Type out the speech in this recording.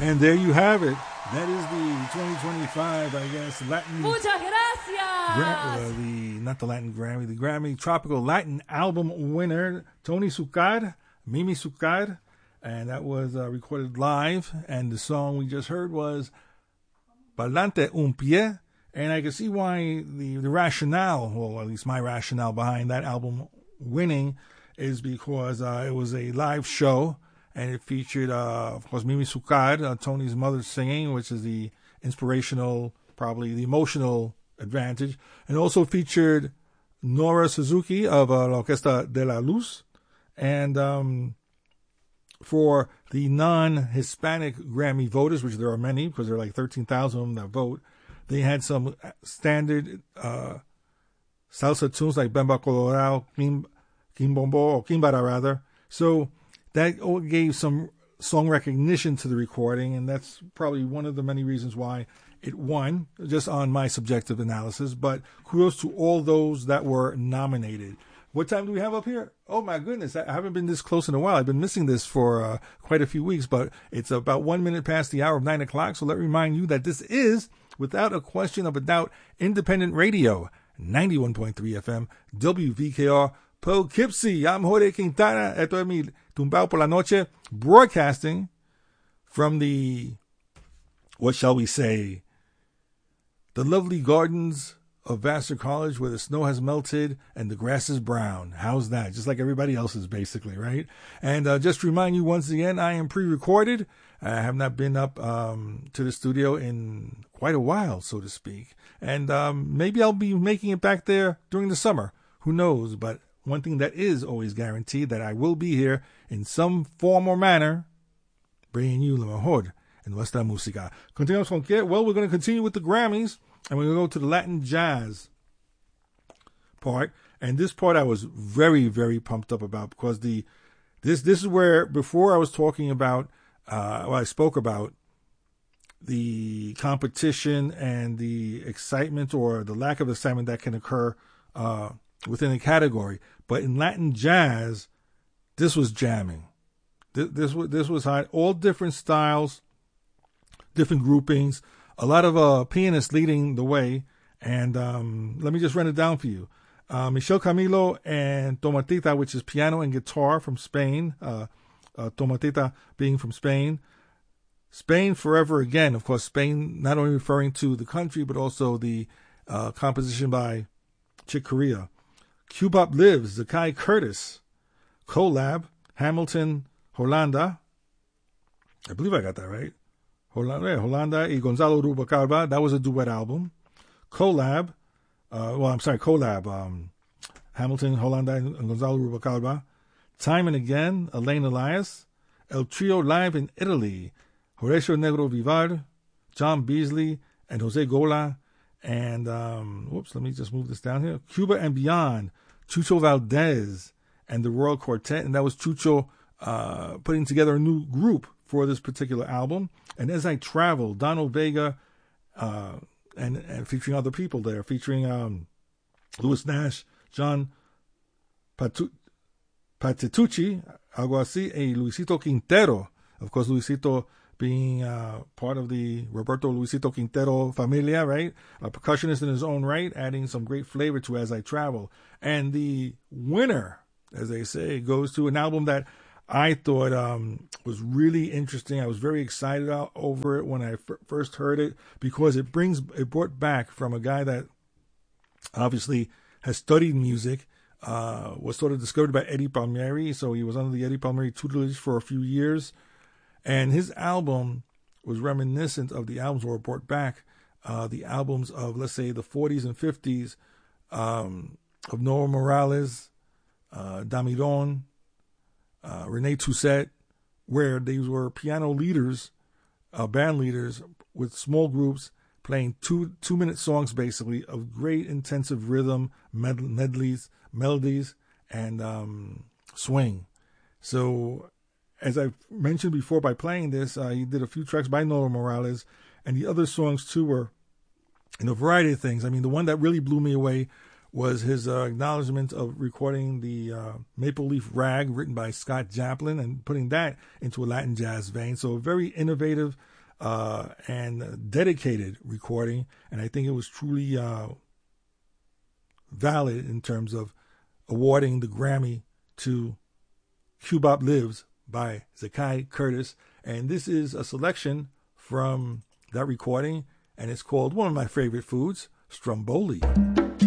And there you have it. That is the 2025, I guess, Latin. Muchas gracias. Not the Latin Grammy, the Grammy Tropical Latin Album winner, Tony Succar, Mimi Succar, and that was recorded live. And the song we just heard was Pa'lante un pie. And I can see why the rationale, well, at least my rationale behind that album winning is because it was a live show. And it featured, of course, Mimi Succar, Tony's mother singing, which is the inspirational, probably the emotional advantage. And also featured Nora Suzuki of La Orquesta de la Luz. And for the non-Hispanic Grammy voters, which there are many, because there are like 13,000 of them that vote, they had some standard salsa tunes like Bemba Colorado, Quimbombo, or Quimbara rather. So that gave some song recognition to the recording, and that's probably one of the many reasons why it won, just on my subjective analysis. But kudos to all those that were nominated. What time do we have up here? Oh, my goodness. I haven't been this close in a while. I've been missing this for quite a few weeks, but it's about 1 minute past the hour of 9 o'clock. So let me remind you that this is, without a question of a doubt, independent radio, 91.3 FM, WVKR, Poughkeepsie. I'm Jorge Quintana. Esto es mi Tumbao por la Noche, broadcasting from the, what shall we say, the lovely gardens of Vassar College, where the snow has melted and the grass is brown. How's that? Just like everybody else's, basically, right? And just to remind you once again, I am pre-recorded. I have not been up to the studio in quite a while, so to speak. And maybe I'll be making it back there during the summer. Who knows? But one thing that is always guaranteed, that I will be here in some form or manner, bringing you lo mejor en nuestra música. Continuamos con qué? Well, we're going to continue with the Grammys, and we're going to go to the Latin jazz part. And this part I was very, very pumped up about, because this is where, before I was talking about, I spoke about the competition and the excitement or the lack of excitement that can occur within a category. But in Latin jazz, this was jamming. This was hot. All different styles, different groupings, a lot of pianists leading the way. And let me just run it down for you. Michel Camilo and Tomatita, which is piano and guitar from Spain. Tomatita being from Spain. Spain forever again. Of course, Spain not only referring to the country, but also the composition by Chick Corea. Cubop Lives, Zakai Curtis. Collab, Hamilton, Holanda. I believe I got that right. Holanda y Gonzalo Rubalcaba. That was a duet album. Collab. Collab. Hamilton, Holanda, and Gonzalo Rubalcaba. Time and Again, Elaine Elias. El Trio Live in Italy. Horacio Negro Vivar, John Beasley, and Jose Gola. And, let me just move this down here. Cuba and Beyond, Chucho Valdez and the Royal Quartet. And that was Chucho putting together a new group for this particular album. And As I Travel, Donald Vega, and featuring other people there, featuring Louis Nash, John Patitucci, algo así, and Luisito Quintero. Of course, Luisito being part of the Roberto Luisito Quintero familia, right? A percussionist in his own right, adding some great flavor to As I Travel. And the winner, as they say, goes to an album that I thought was really interesting. I was very excited over it when I first heard it, because it brought back from a guy that obviously has studied music, was sort of discovered by Eddie Palmieri. So he was under the Eddie Palmieri tutelage for a few years. And his album was reminiscent of the albums were brought back, the albums of, let's say, the 40s and 50s, of Noah Morales, Damiron, Rene Toussaint, where these were piano leaders, band leaders with small groups playing two-minute songs, basically, of great intensive rhythm, melodies, and swing. So, as I mentioned before, by playing this, he did a few tracks by Noah Morales, and the other songs too were in a variety of things. I mean, the one that really blew me away was his acknowledgement of recording the Maple Leaf Rag, written by Scott Joplin, and putting that into a Latin jazz vein. So a very innovative and dedicated recording, and I think it was truly valid in terms of awarding the Grammy to Cubop Lives by Zakai Curtis. And this is a selection from that recording, and it's called one of my favorite foods, Stromboli.